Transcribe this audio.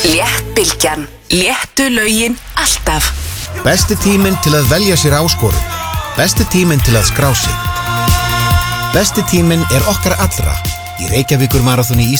Léttbylgjan. Léttu lögin alltaf. Besti tíminn til að velja sér áskorun. Besti tíminn til að skrá sig. Besti tíminn okkar allra í Reykjavíkur maraþoni